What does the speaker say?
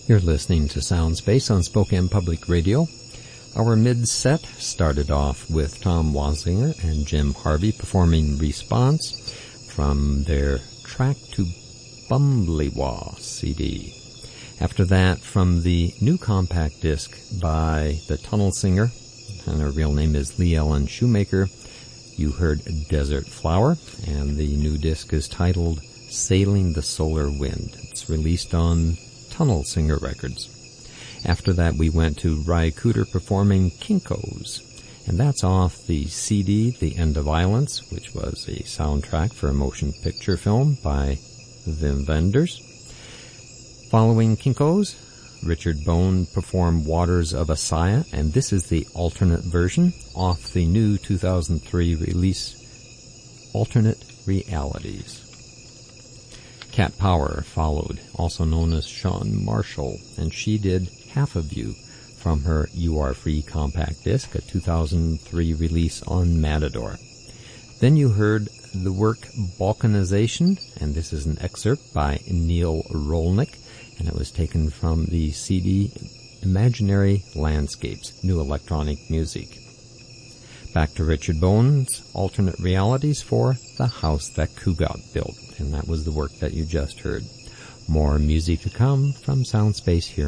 You're listening to Soundspace on Spokane Public Radio. Our mid-set started off with Tom Wasinger and Jim Harvey performing Response from their Track to Bumbliwa CD. After that, from the new compact disc by the Tunnel Singer, and her real name is Lee Ellen Shoemaker, you heard Desert Flower, and the new disc is titled Sailing the Solar Wind. It's released on Tunnel Singer Records. After that, we went to Ry Cooder performing Kinko's, and that's off the CD The End of Violence, which was a soundtrack for a motion picture film by Wim Wenders. Following Kinko's, Richard Bone performed Waters of Asaya, and this is the alternate version off the new 2003 release, Alternate Realities. Cat Power followed, also known as Sean Marshall, and she did Half of You from her You Are Free compact disc, a 2003 release on Matador. Then you heard the work Balkanization, and this is an excerpt by Neil Rolnick, and it was taken from the CD Imaginary Landscapes, New Electronic Music. Back to Richard Bone's Alternate Realities for The House That Kugat Built, and that was the work that you just heard. More music to come from Soundspace here